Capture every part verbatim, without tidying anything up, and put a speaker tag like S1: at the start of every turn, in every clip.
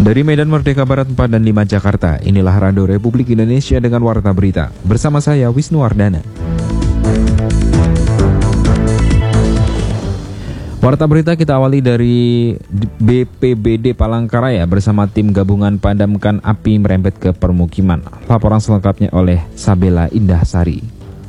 S1: Dari Medan Merdeka Barat empat dan lima Jakarta, inilah Radio Republik Indonesia dengan Warta Berita. Bersama saya, Wisnu Wardana. Warta Berita kita awali dari B P B D Palangkaraya bersama tim gabungan padamkan api merembet ke permukiman. Laporan selengkapnya oleh Sabela Indahsari.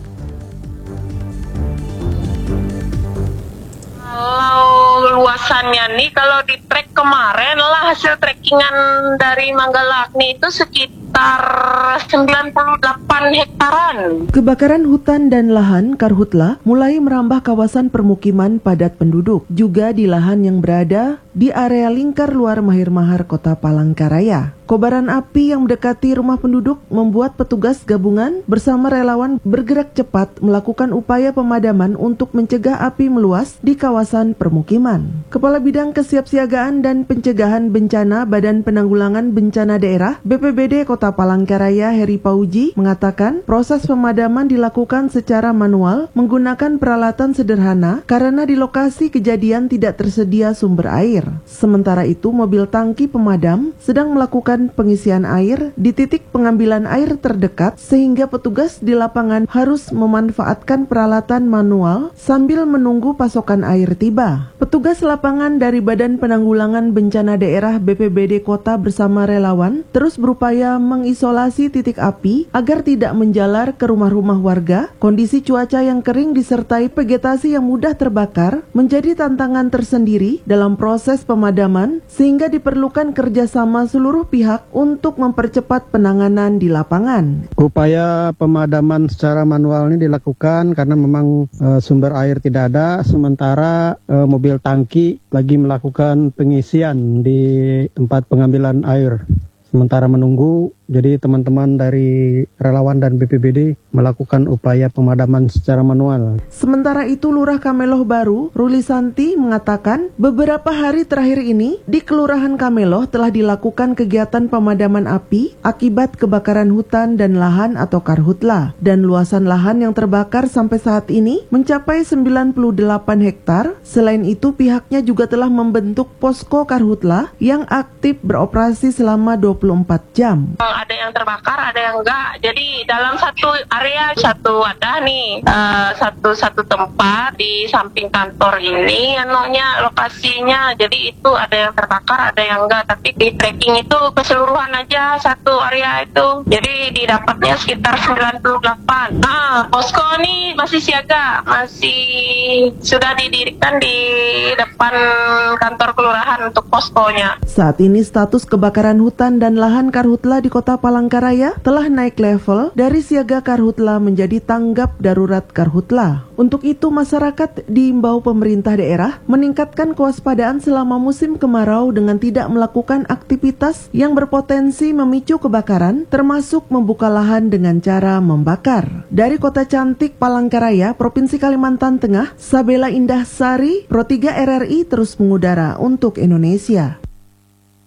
S2: Luasannya nih kalau di trek kemarin lah hasil trekkingan dari Manggalakni itu sekitar sembilan puluh delapan hektaran.
S3: Kebakaran hutan dan lahan Karhutla mulai merambah kawasan permukiman padat penduduk, juga di lahan yang berada di area lingkar luar Mahir Mahar Kota Palangkaraya. Kobaran api yang mendekati rumah penduduk membuat petugas gabungan bersama relawan bergerak cepat melakukan upaya pemadaman untuk mencegah api meluas di kawasan permukiman. Kepala Bidang Kesiapsiagaan dan Pencegahan Bencana Badan Penanggulangan Bencana Daerah B P B D Kota Palangkaraya Heri Pauji mengatakan proses pemadaman dilakukan secara manual menggunakan peralatan sederhana karena di lokasi kejadian tidak tersedia sumber air. Sementara itu mobil tangki pemadam sedang melakukan pengisian air di titik pengambilan air terdekat sehingga petugas di lapangan harus memanfaatkan peralatan manual sambil menunggu pasokan air tiba. Petugas lapangan dari Badan Penanggulangan Bencana Daerah B P B D Kota bersama relawan terus berupaya mengisolasi titik api agar tidak menjalar ke rumah-rumah warga. Kondisi cuaca yang kering disertai vegetasi yang mudah terbakar menjadi tantangan tersendiri dalam proses pemadaman sehingga diperlukan kerjasama seluruh pihak untuk mempercepat penanganan di lapangan.
S4: Upaya pemadaman secara manual ini dilakukan karena memang e, sumber air tidak ada, sementara e, mobil tangki lagi melakukan pengisian di tempat pengambilan air. Sementara menunggu, jadi teman-teman dari relawan dan B P B D melakukan upaya pemadaman secara manual.
S3: Sementara itu Lurah Kameloh Baru, Ruli Santi mengatakan beberapa hari terakhir ini di Kelurahan Kameloh telah dilakukan kegiatan pemadaman api akibat kebakaran hutan dan lahan atau Karhutla. Dan luasan lahan yang terbakar sampai saat ini mencapai sembilan puluh delapan hektar. Selain itu pihaknya juga telah membentuk posko Karhutla yang aktif beroperasi selama dua puluh empat jam.
S2: Ada yang terbakar, ada yang enggak. Jadi dalam satu area, satu wadah nih, uh, satu satu tempat di samping kantor ini, anunya lokasinya. Jadi itu ada yang terbakar, ada yang enggak. Tapi di tracking itu keseluruhan aja satu area itu. Jadi didapatnya sekitar sembilan puluh delapan. Nah, posko nih masih siaga, masih sudah didirikan di depan kantor kelurahan untuk poskonya.
S3: Saat ini status kebakaran hutan dan lahan Karhutla di Kota Palangkaraya telah naik level dari siaga Karhutla menjadi tanggap darurat Karhutla. Untuk itu masyarakat diimbau pemerintah daerah meningkatkan kewaspadaan selama musim kemarau dengan tidak melakukan aktivitas yang berpotensi memicu kebakaran, termasuk membuka lahan dengan cara membakar. Dari Kota Cantik Palangkaraya, Provinsi Kalimantan Tengah, Sabela Indahsari, Pro tiga R R I terus mengudara untuk Indonesia.